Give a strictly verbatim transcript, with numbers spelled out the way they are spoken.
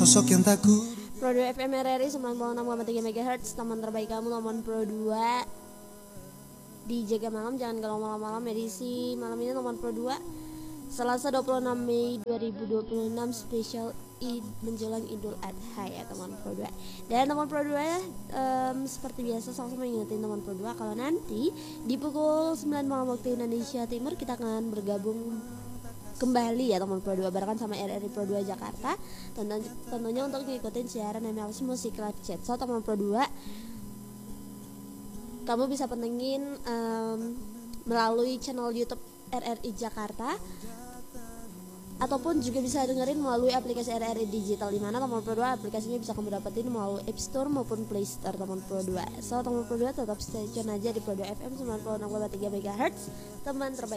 sosok yang takut. Pro dua F M R R I sembilan puluh enam koma tiga megahertz, teman terbaik kamu nomor Pro dua. Dijaga malam, jangan galau malam-malam, edisi malam ini nomor Pro dua Selasa dua puluh enam Mei dua ribu dua puluh enam, spesial Id menjelang Idul Adha ya teman Pro dua. Dan teman Pro dua um, seperti biasa sama-sama ingetin teman Pro dua kalau nanti di pukul sembilan malam waktu Indonesia Timur kita akan bergabung kembali ya teman Pro dua barengan sama R R I Pro dua Jakarta. Tentunya, tentunya untuk ngikutin siaran M L C Musik Live Chat. So teman Pro dua, kamu bisa pantengin um, melalui channel YouTube R R I Jakarta, ataupun juga bisa dengerin melalui aplikasi R R I Digital, di mana teman Pro dua aplikasinya bisa kamu dapetin melalui App Store maupun Play Store teman Pro dua. So teman Pro dua tetap stay tune aja di Pro dua F M sembilan puluh enam koma tiga megahertz, teman terbaik.